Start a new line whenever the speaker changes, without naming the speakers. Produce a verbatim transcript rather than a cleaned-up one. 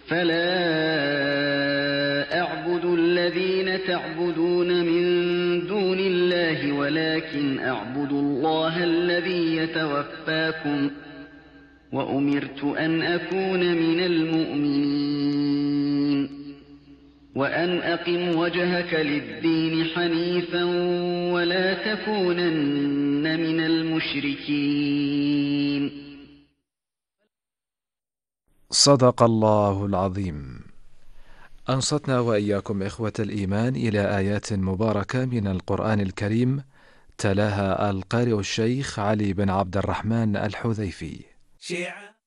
فلا أعبد الذين تعبدون من دون الله ولكن أعبد الله الذي يتوفاكم وأمرت أن أكون من المؤمنين وأن أقم وجهك للدين حنيفا ولا تكونن من المشركين.
صدق الله العظيم. أنصتنا وإياكم إخوة الإيمان إلى آيات مباركة من القرآن الكريم تلاها القارئ الشيخ علي بن عبد الرحمن الحذيفي.